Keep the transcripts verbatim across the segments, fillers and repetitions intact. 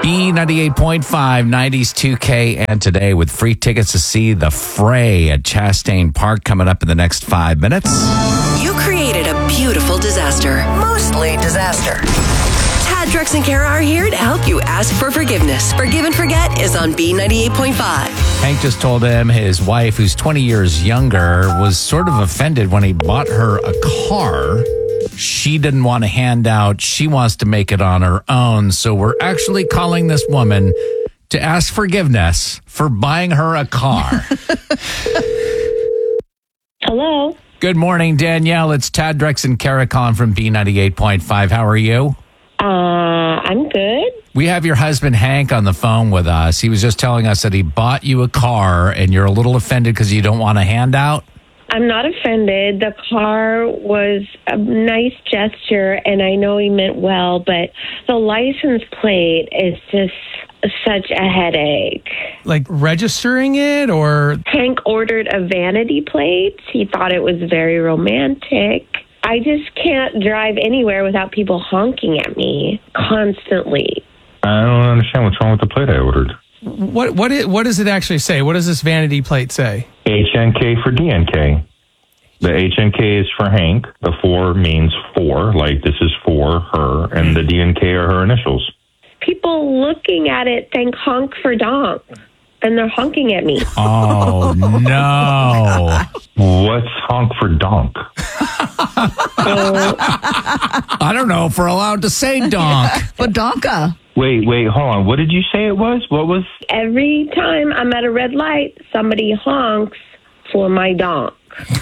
B ninety-eight point five, nineties two K, and today with free tickets to see The Fray at Chastain Park coming up in the next five minutes. You created a beautiful disaster, mostly disaster. Tad, Drex, and Kara are here to help you ask for forgiveness. Forgive and Forget is on B ninety-eight point five. Hank just told him his wife, who's twenty years younger, was sort of offended when he bought her a car. She didn't want a handout. She wants to make it on her own. So we're actually calling this woman to ask forgiveness for buying her a car. Hello. Good morning, Danielle. It's Tad, Drex, and Kara calling from B ninety-eight point five. How are you? Uh, I'm good. We have your husband, Hank, on the phone with us. He was just telling us that he bought you a car and you're a little offended because you don't want a handout. I'm not offended. The car was a nice gesture, and I know he meant well, but the license plate is just such a headache. Like registering it, or? Hank ordered a vanity plate. He thought it was very romantic. I just can't drive anywhere without people honking at me constantly. I don't understand what's wrong with the plate I ordered. What what it, what does it actually say? What does this vanity plate say? H N K for D N K. The H N K is for Hank. The four means for, like this is for her, and the D N K are her initials. People looking at it think honk for donk, and they're honking at me. Oh, no. What's honk for donk? So, I don't know if we're allowed to say donk. Badonka. Wait, wait, hold on. What did you say it was? What was? every time I'm at a red light, somebody honks for my donk.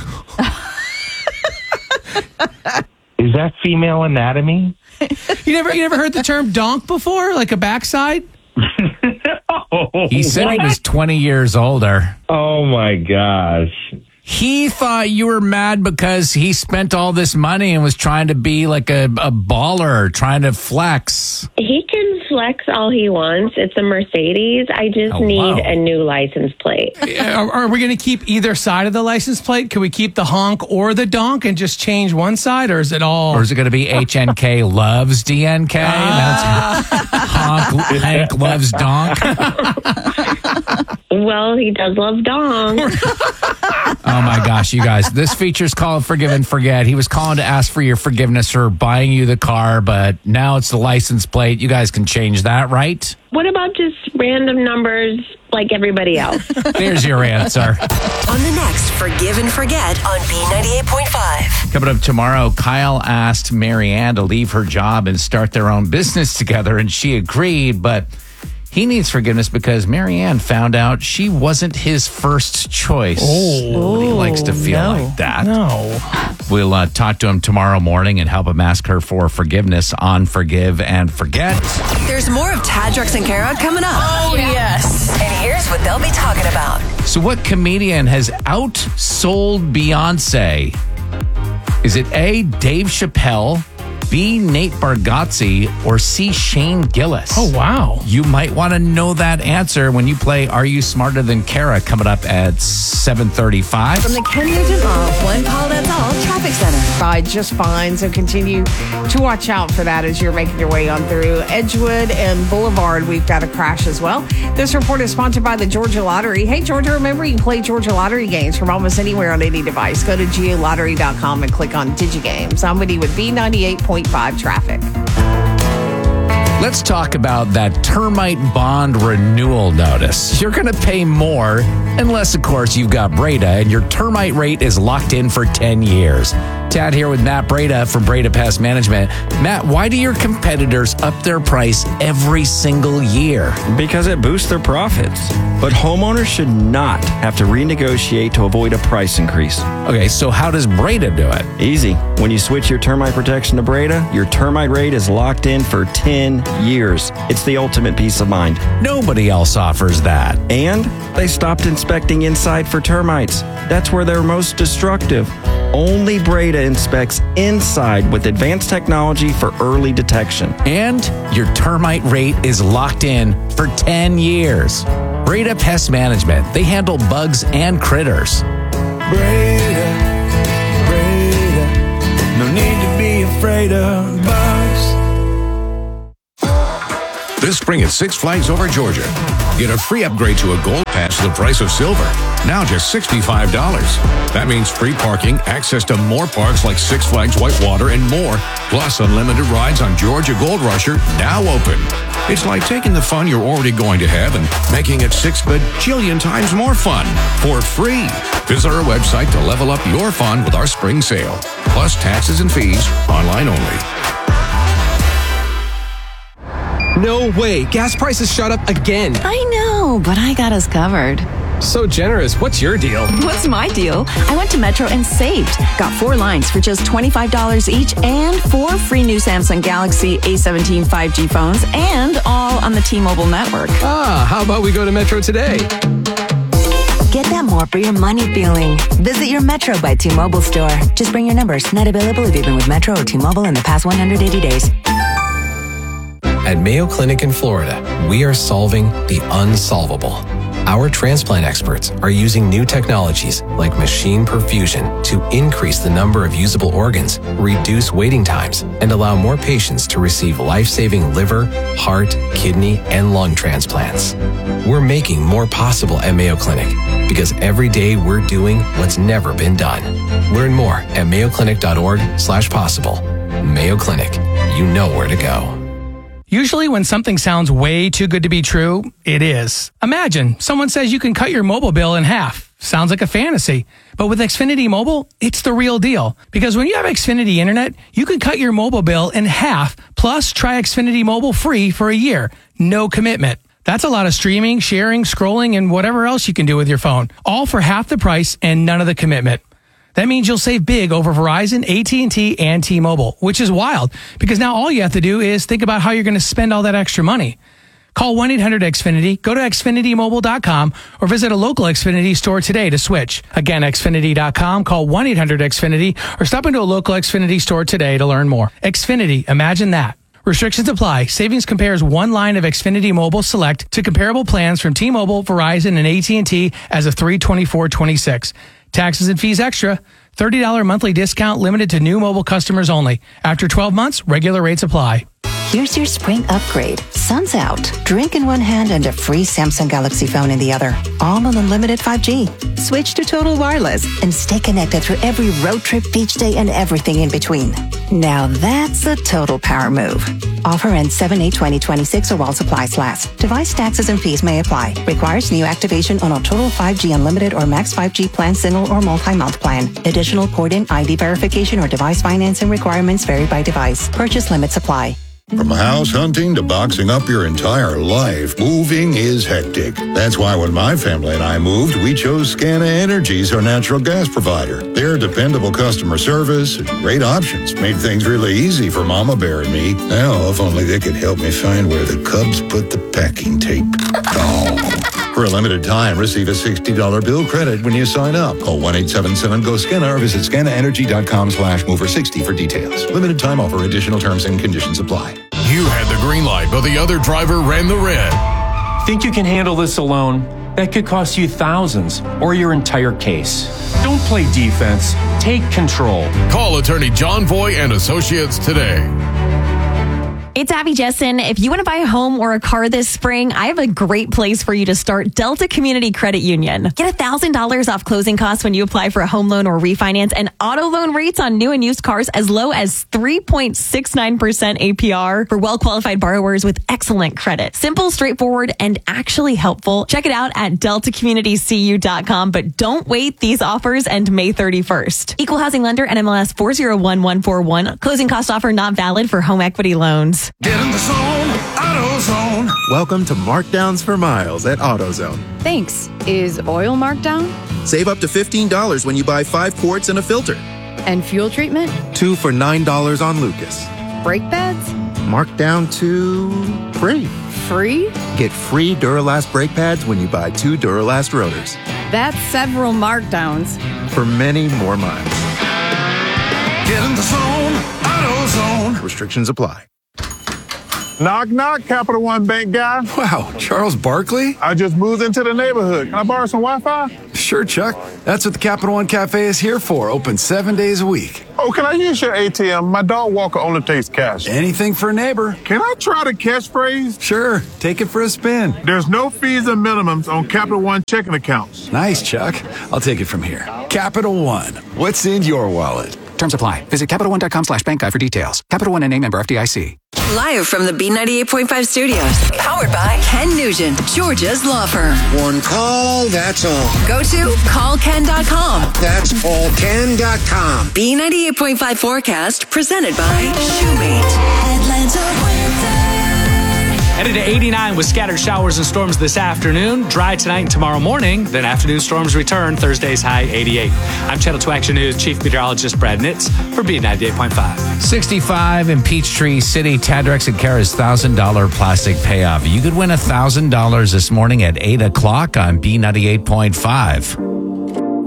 Is that female anatomy? You never you never heard the term donk before? Like a backside? oh, He said he was twenty years older. oh my gosh. He thought you were mad because he spent all this money and was trying to be like a, a baller, trying to flex. He can flex all he wants. It's a Mercedes. I just Oh, need wow. a new license plate. Are, are we going to keep either side of the license plate? Can we keep the honk or the donk and just change one side, or is it all? Or is it going to be H N K loves D N K? That's honk, Hank loves donk. Well, he does love donk. Oh my gosh, you guys. This feature's called Forgive and Forget. He was calling to ask for your forgiveness for buying you the car, but now it's the license plate. You guys can change that, right? What about just random numbers like everybody else? There's your answer. On the next Forgive and Forget on B ninety-eight point five. Coming up tomorrow, Kyle asked Marianne to leave her job and start their own business together, and she agreed, but he needs forgiveness because Marianne found out she wasn't his first choice. Oh, he likes to feel no, like that. No. We'll uh, talk to him tomorrow morning and help him ask her for forgiveness on Forgive and Forget. There's more of Tad, Drex, and Kara coming up. Oh, yes. And here's what they'll be talking about. So what comedian has outsold Beyonce? Is it A, Dave Chappelle, B, Nate Bargatze, or C, Shane Gillis? Oh, wow. You might want to know that answer when you play Are You Smarter Than Kara coming up at seven thirty-five. From the Kensington Mall, one call, that's all, Traffic Center. By just fine, so continue to watch out for that as you're making your way on through Edgewood and Boulevard. We've got a crash as well. This report is sponsored by the Georgia Lottery. Hey, Georgia, remember you can play Georgia Lottery games from almost anywhere on any device. Go to geo lottery dot com and click on DigiGames. I'm with you with B ninety-eight point five traffic. Let's talk about that termite bond renewal notice. You're going to pay more unless, of course, you've got Breda and your termite rate is locked in for ten years. Tad here with Matt Breda from Breda Pest Management. Matt, why do your competitors up their price every single year? Because it boosts their profits. But homeowners should not have to renegotiate to avoid a price increase. Okay, so how does Breda do it? Easy. When you switch your termite protection to Breda, your termite rate is locked in for ten years. It's the ultimate peace of mind. Nobody else offers that. And they stopped inspecting inside for termites. That's where they're most destructive. Only Breda inspects inside with advanced technology for early detection. And your termite rate is locked in for ten years. Breda Pest Management. They handle bugs and critters. Breda, Breda, no need to be afraid of bugs. this spring at Six Flags Over Georgia. Get a free upgrade to a Gold Pass to the price of silver. Now just sixty-five dollars. That means free parking, access to more parks like Six Flags Whitewater and more, plus unlimited rides on Georgia Gold Rusher, now open. It's like taking the fun you're already going to have and making it six bajillion times more fun for free. Visit our website to level up your fun with our spring sale. Plus taxes and fees, online only. No way. Gas prices shot up again. I know, but I got us covered. So generous. What's your deal? What's my deal? I went to Metro and saved. Got four lines for just twenty-five dollars each and four free new Samsung Galaxy A seventeen five G phones and all on the T-Mobile network. Ah, how about we go to Metro today? Get that more for your money feeling. Visit your Metro by T-Mobile store. Just bring your numbers. Not available if you've been with Metro or T-Mobile in the past one hundred eighty days. At Mayo Clinic in Florida, we are solving the unsolvable. Our transplant experts are using new technologies like machine perfusion to increase the number of usable organs, reduce waiting times, and allow more patients to receive life-saving liver, heart, kidney, and lung transplants. We're making more possible at Mayo Clinic because every day we're doing what's never been done. Learn more at mayoclinic.org slash possible. Mayo Clinic, you know where to go. Usually when something sounds way too good to be true, it is. Imagine someone says you can cut your mobile bill in half. Sounds like a fantasy. But with Xfinity Mobile, it's the real deal. Because when you have Xfinity Internet, you can cut your mobile bill in half, plus try Xfinity Mobile free for a year. No commitment. That's a lot of streaming, sharing, scrolling, and whatever else you can do with your phone. All for half the price and none of the commitment. That means you'll save big over Verizon, A T and T, and T-Mobile, which is wild because now all you have to do is think about how you're going to spend all that extra money. Call one eight hundred X Finity, go to Xfinity Mobile dot com, or visit a local Xfinity store today to switch. Again, Xfinity dot com, call one eight hundred X Finity, or stop into a local Xfinity store today to learn more. Xfinity, imagine that. Restrictions apply. Savings compares one line of Xfinity Mobile Select to comparable plans from T-Mobile, Verizon, and A T and T as of three twenty-four twenty-six. Taxes and fees extra. thirty dollars monthly discount limited to new mobile customers only. After twelve months, regular rates apply. Here's your spring upgrade. Sun's out. Drink in one hand and a free Samsung Galaxy phone in the other. All on unlimited five G. Switch to Total Wireless and stay connected through every road trip, beach day, and everything in between. Now that's a total power move. Offer ends seven eight twenty twenty-six or while supplies last. Device taxes and fees may apply. Requires new activation on a Total five G Unlimited or Max five G plan, single or multi-month plan. Additional port-in I D verification or device financing requirements vary by device. Purchase limits apply. From house hunting to boxing up your entire life, moving is hectic. That's why when my family and I moved, we chose Scana Energy as our natural gas provider. Their dependable customer service and great options made things really easy for Mama Bear and me. Now, if only they could help me find where the Cubs put the packing tape. Oh. For a limited time, receive a sixty dollars bill credit when you sign up. Call one eight seven seven G O S C A N A or visit scanaenergy.com slash mover 60 for details. Limited time offer. Additional terms and conditions apply. You had the green light, but the other driver ran the red. Think you can handle this alone? That could cost you thousands or your entire case. Don't play defense. Take control. Call attorney John Voy and Associates today. It's Abby Jessen. If you want to buy a home or a car this spring, I have a great place for you to start. Delta Community Credit Union. Get one thousand dollars off closing costs when you apply for a home loan or refinance, and auto loan rates on new and used cars as low as three point six nine percent A P R for well-qualified borrowers with excellent credit. Simple, straightforward, and actually helpful. Check it out at delta community c u dot com, but don't wait. These offers end May thirty-first. Equal housing lender N M L S four zero one one four one. Closing cost offer not valid for home equity loans. Get in the zone, AutoZone. Welcome to Markdowns for Miles at AutoZone. Thanks. Is oil marked down? Save up to fifteen dollars when you buy five quarts and a filter. And fuel treatment? Two for nine dollars on Lucas. Brake pads? Marked down to free. Free? Get free Duralast brake pads when you buy two Duralast rotors. That's several markdowns. For many more miles. Get in the zone, AutoZone. Restrictions apply. Knock, knock, Capital One Bank guy. Wow, Charles Barkley? I just moved into the neighborhood. Can I borrow some Wi-Fi? Sure, Chuck. That's what the Capital One Cafe is here for. Open seven days a week. Oh, can I use your A T M? My dog walker only takes cash. Anything for a neighbor. Can I try the catchphrase? Sure. Take it for a spin. There's no fees and minimums on Capital One checking accounts. Nice, Chuck. I'll take it from here. Capital One. What's in your wallet? Terms apply. Visit CapitalOne.com slash bank guide for details. Capital One N A member F D I C. Live from the B ninety-eight point five studios. Powered by Ken Nugent, Georgia's law firm. One call, that's all. Go to call ken dot com. That's all ken dot com. B ninety-eight point five forecast presented by Shoemate. Atlanta weather. Headed to eighty-nine with scattered showers and storms this afternoon. Dry tonight and tomorrow morning. Then afternoon storms return. Thursday's high eighty-eight. I'm Channel two Action News Chief Meteorologist Brad Nitz for B ninety-eight point five. sixty-five in Peachtree City. Tadrex and Kara's one thousand dollars plastic payoff. You could win one thousand dollars this morning at eight o'clock on B ninety-eight point five.